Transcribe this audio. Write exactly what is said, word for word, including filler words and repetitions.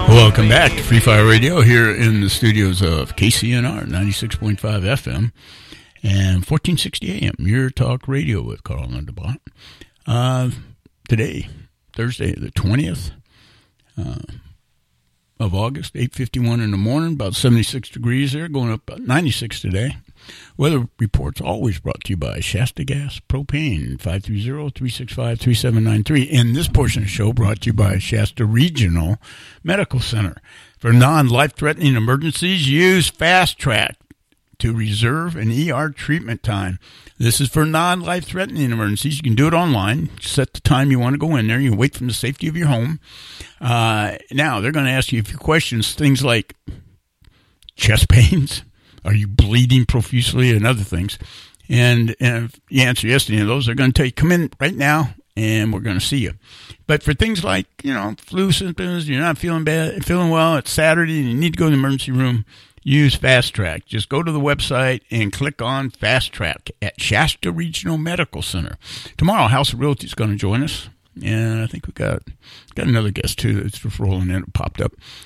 Welcome back to Free Fire Radio here in the studios of K C N R ninety-six point five F M and fourteen sixty A M, Your Talk Radio with Carl Underbot. Uh, today, Thursday the twentieth uh, of August, eight fifty-one in the morning, about seventy-six degrees there, going up about ninety-six today. Weather reports always brought to you by Shasta Gas Propane, five three zero, three six five, three seven nine three. And this portion of the show brought to you by Shasta Regional Medical Center. For non-life-threatening emergencies, use Fast Track to reserve an E R treatment time. This is for non-life-threatening emergencies. You can do it online. Set the time you want to go in there. You wait from the safety of your home. Uh, now, they're going to ask you a few questions, things like chest pains. Are you bleeding profusely and other things? And, and if you answer yes to any of those, they're going to tell you, come in right now, and we're going to see you. But for things like, you know, flu symptoms, you're not feeling bad, feeling well, it's Saturday, and you need to go to the emergency room, use Fast Track. Just go to the website and click on Fast Track at Shasta Regional Medical Center. Tomorrow, House of Realty is going to join us. And I think we got got another guest, too, that's just rolling in. It popped up.